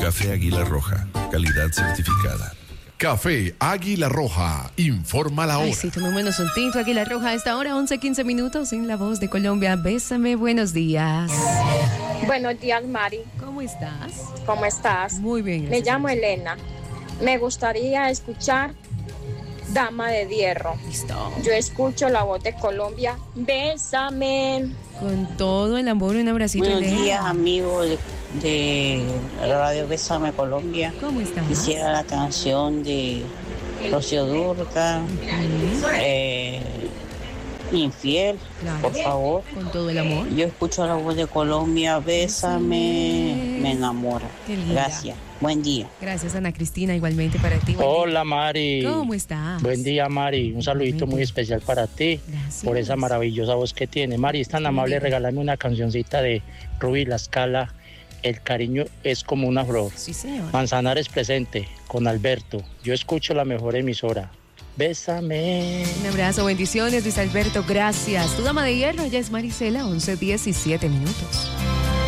Café Águila Roja, calidad certificada. Café Águila Roja, informa la hora. Ay, sí, tomémonos un tinto. Águila Roja a esta hora, 11:15 minutos, en La Voz de Colombia. Bésame, buenos días. Buenos días, Mari. ¿Cómo estás? ¿Cómo estás? Muy bien, gracias. Me llamo Elena. Me gustaría escuchar Dama de Hierro. Listo. Yo escucho La Voz de Colombia. Bésame. Con todo el amor, un abracito. Buenos Elena. días, amigos de Radio Bésame Colombia. ¿Cómo estás? Quisiera la canción de Rocío Dúrcal, Infiel, Claro. por favor. Con todo el amor. Yo escucho La Voz de Colombia, Bésame, me enamora. Qué linda. Gracias, buen día. Gracias, Ana Cristina, igualmente para ti. Buen Hola, Mari. día. ¿Cómo estás? Buen día, Mari. Un saludito muy especial para ti. Gracias. Por esa maravillosa voz que tiene. Mari, es tan amable regalarme una cancioncita de Rubí La Scala. El cariño es como una flor. Sí, señor. Manzanares presente con Alberto. Yo escucho la mejor emisora. Bésame. Un abrazo, bendiciones, Luis Alberto, gracias. Tu Dama de Hierro, ya es Marisela, 11:17 minutos.